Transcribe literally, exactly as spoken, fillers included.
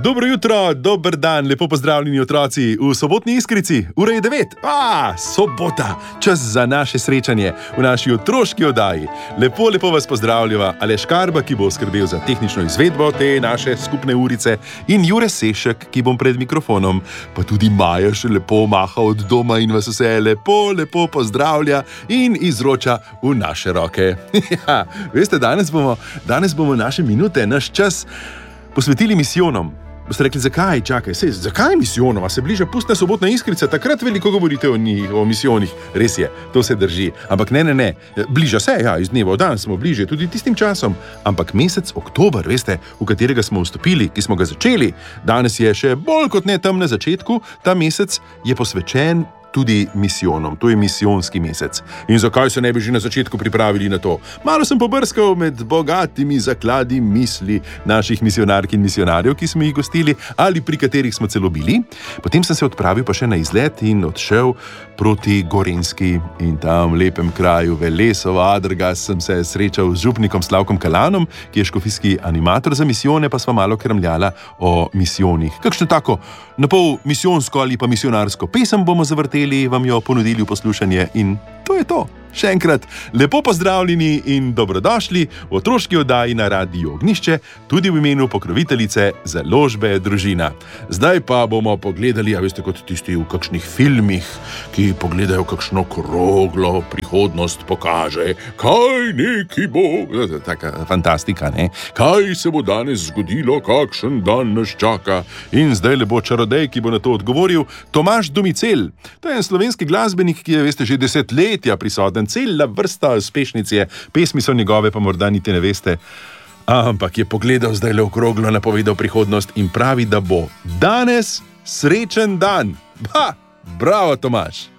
Dobro jutro, dober dan, lepo pozdravljeni otroci v sobotni Iskrici. Ura je devet. A, sobota, čas za naše srečanje v naši otroški oddaji. Lepo, lepo vas pozdravljava Aleš Karba, ki bo skrbel za tehnično izvedbo te naše skupne urice, in Jure Sešek, ki bom pred mikrofonom, pa tudi Maja še lepo maha od doma in vas vse lepo, lepo pozdravlja in izroča v naše roke. Ja, veste, danes bomo, danes bomo naše minute, naš čas posvetili misijonom. Boste rekli, zakaj? Čakaj, sej, zakaj misijonom? A se bliža pustna sobotna Iskrica, takrat veliko govorite o njih, o misijonih. Res je, to se drži. Ampak ne, ne, ne. Bliža se, ja, iz dneva v dan smo bliže, tudi tistim časom. Ampak mesec oktober, veste, v katerega smo vstopili, ki smo ga začeli, danes je še bolj kot ne tam na začetku, ta mesec je posvečen tudi misijonom. To je misijonski mesec. In zakaj se ne bi že na začetku pripravili na to? Malo sem pobrskal med bogatimi zakladi misli naših misijonark in misijonarjev, ki smo jih gostili ali pri katerih smo celo bili. Potem sem se odpravil pa še na izlet in odšel proti Gorenjski in tam v lepem kraju Velesova Adrga sem se srečal z župnikom Slavkom Kalanom, ki je škofijski animator za misijone, pa sva malo kramljala o misijonih. Kakšno tako napol misijonsko ali pa misijonarsko pesem bomo zavrteli, vam jo ponudili v poslušanje in to je to. Še enkrat lepo pozdravljeni in dobrodošli v otroški oddaji na Radiu Ognjišče, tudi v imenu pokroviteljice založbe Družina. Zdaj pa bomo pogledali, a veste, kot tisti v kakšnih filmih, ki pogledajo kakšno kroglo prihodnost pokaže, kaj neki bo. Taka fantastika, ne? Kaj se bo danes zgodilo, kakšen dan nas čaka. In zdaj le bo čarodej, ki bo na to odgovoril, Tomaž Domicel. To je en slovenski glasbenik, ki je, veste, že desetletja prisoten. Cela vrsta uspešnic je, pesmi so njegove, pa morda niti ne veste. Ampak je pogledal zdaj le okroglo, napovedal prihodnost in pravi, da bo danes srečen dan. Ba, bravo, Tomaž.